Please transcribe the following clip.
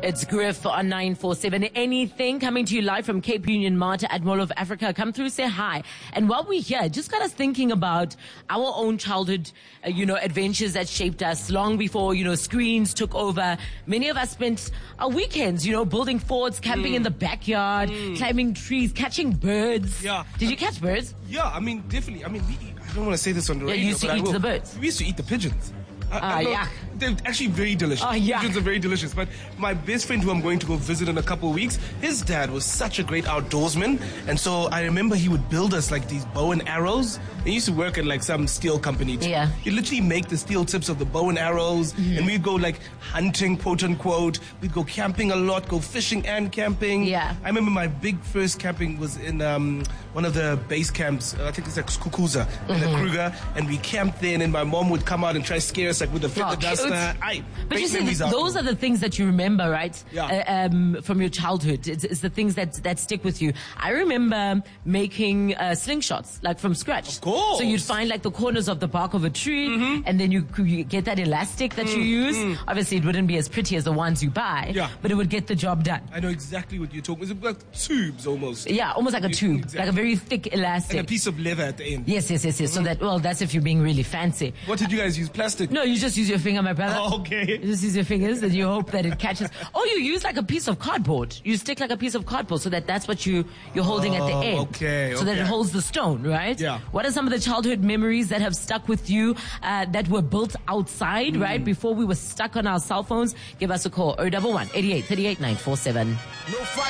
It's Griff on 947. Anything coming to you live from Cape Union Mart at Mall of Africa. Come through, say hi. And while we're here, just got us thinking about our own childhood, adventures that shaped us long before, screens took over. Many of us spent our weekends, building forts, camping in the backyard, climbing trees, catching birds. Yeah. Did you catch birds? Yeah, definitely. I don't want to say this on the radio. You used to eat the birds. We used to eat the pigeons. Yeah. They're actually very delicious. Pigeons are very delicious. But my best friend who I'm going to go visit in a couple of weeks, his dad was such a great outdoorsman. And so I remember he would build us like these bow and arrows. He used to work at like some steel company too. Yeah. He'd literally make the steel tips of the bow and arrows. And we'd go like hunting, quote unquote. We'd go camping a lot, go fishing and camping. Yeah. I remember my big first camping was in one of the base camps. I think it's like Kukuza in the Kruger. And we camped there, and then my mom would come out and try to scare us like with the feather duster. But you see, those are the things that you remember, right? Yeah. From your childhood. It's the things that stick with you. I remember making slingshots, like from scratch. Of course. So you'd find like the corners of the bark of a tree, and then you get that elastic that you use. Obviously, it wouldn't be as pretty as the ones you buy, but it would get the job done. I know exactly what you're talking about. It's like tubes almost. Yeah, almost like a tube, exactly. like a very thick elastic. And a piece of leather at the end. Yes. So that's if you're being really fancy. What did you guys use? Plastic? No, you just use your finger, my brother. Oh, okay. You just use your fingers and you hope that it catches. Or you use like a piece of cardboard. You stick like a piece of cardboard so that's what you're holding at the end. Okay. So that it holds the stone, right? Yeah. What are some of the childhood memories that have stuck with you that were built outside, right? Before we were stuck on our cell phones? Give us a call. 011 88 38 947. No fight.